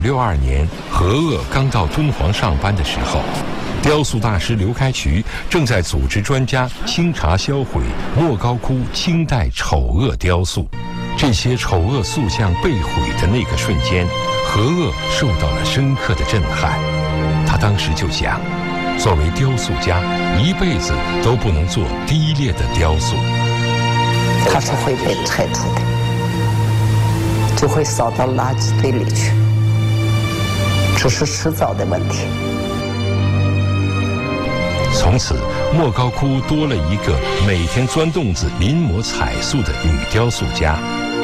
1962年，何鄂刚到敦煌上班的时候，雕塑大师刘开渠正在组织专家清查销毁莫高窟清代丑恶雕塑。这些丑恶塑像被毁的那个瞬间，何鄂受到了深刻的震撼。他当时就想，作为雕塑家，一辈子都不能做低劣的雕塑。 它是会被拆除的，就会扫到垃圾堆里去，只是迟早的问题。 从此，莫高窟多了一个每天钻洞子临摹彩塑的女雕塑家。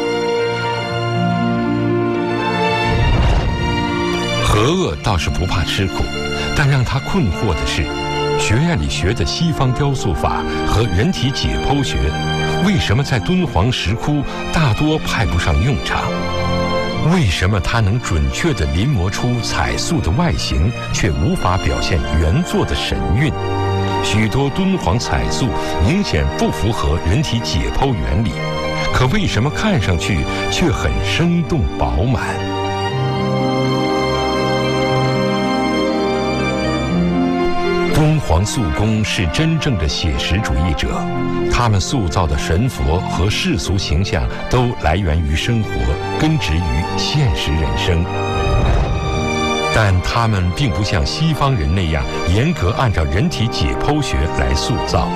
何鄂倒是不怕吃苦，但让他困惑的是，学院里学的西方雕塑法和人体解剖学，为什么在敦煌石窟大多派不上用场？为什么它能准确地临摹出彩塑的外形，却无法表现原作的神韵？许多敦煌彩塑明显不符合人体解剖原理，可为什么看上去却很生动饱满？敦煌塑工是真正的写实主义者，他们塑造的神佛和世俗形象都来源于生活，根植于现实人生。但他们并不像西方人那样严格按照人体解剖学来塑造。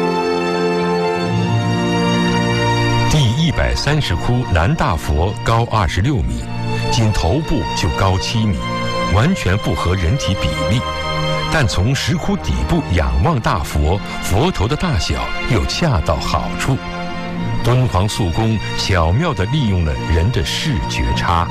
第130窟南大佛高26米，仅头部就高7米，完全不合人体比例。但从石窟底部仰望大佛，佛头的大小又恰到好处。敦煌塑工巧妙地利用了人的视觉差。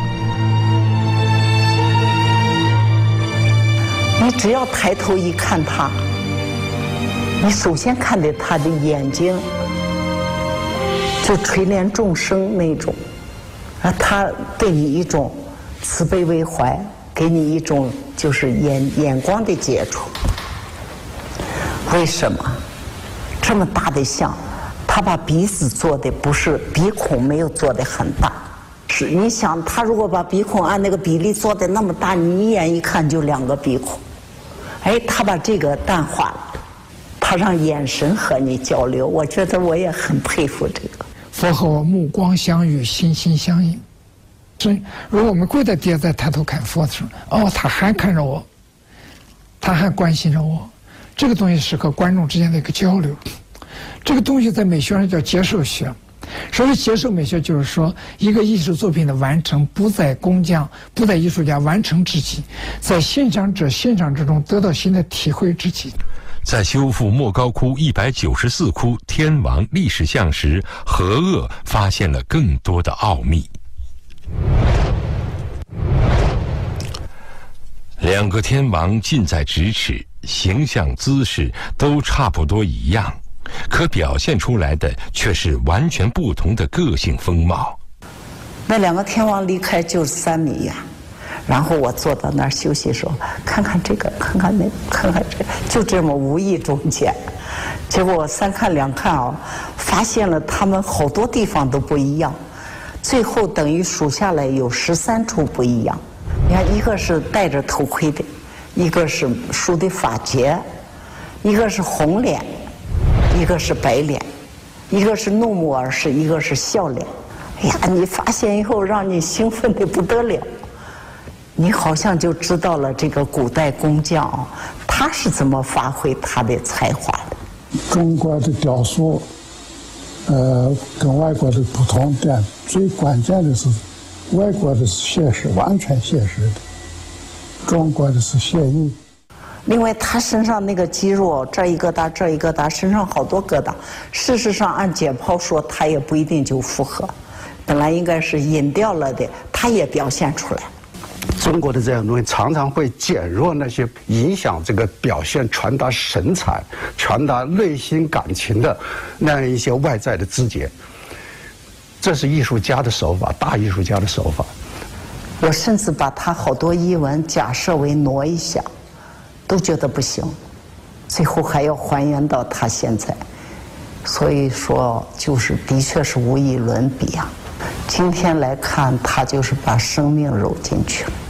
你只要抬头一看他，你首先看的他的眼睛，就垂怜众生那种，他对你一种慈悲为怀，给你一种就是眼光的接触。为什么这么大的像，他把鼻子做的不是鼻孔没有做的很大，是你想他如果把鼻孔按那个比例做的那么大，你一眼一看就2个鼻孔。哎，他把这个淡化了，他让眼神和你交流，我觉得我也很佩服这个。 佛和我目光相遇，心心相印。所以，如果我们跪在地下再抬头看佛的时候，哦，他还看着我，他还关心着我。这个东西是和观众之间的一个交流。这个东西在美学上叫接受学。所谓接受美学，就是说一个艺术作品的完成不在工匠，不在艺术家完成之际，在欣赏者欣赏之中得到新的体会之际。 在修复莫高窟194窟天王历史像时，何鄂发现了更多的奥秘。2个天王近在咫尺，形象姿势都差不多一样，可表现出来的却是完全不同的个性风貌。 那2个天王离开就是3米远，然后我坐到那儿休息说，看看这个，看看那个，看看这个，就这么无意中间，结果我3看2看啊，发现了他们好多地方都不一样，最后等于数下来有13处不一样。你看，一个是戴着头盔的，一个是梳的发结，一个是红脸，一个是白脸，一个是怒目而视，一个是笑脸。哎呀，你发现以后让你兴奋的不得了，你好像就知道了这个古代工匠他是怎么发挥他的才华的。 中国的雕塑，跟外国的不同点，最关键的是，外国的是写实，完全写实的，中国的是写意。 另外，他身上那个肌肉，这一疙瘩，这一疙瘩，身上好多疙瘩。事实上，按解剖说，他也不一定就符合。本来应该是隐掉了的，他也表现出来。 中国的这样东西常常会减弱那些影响这个表现、传达神采、传达内心感情的那样一些外在的枝节。这是艺术家的手法，大艺术家的手法。 我甚至把他好多译文假设为挪一下，都觉得不行，最后还要还原到他现在。所以说，就是的确是无以伦比啊。今天来看，他就是把生命揉进去了。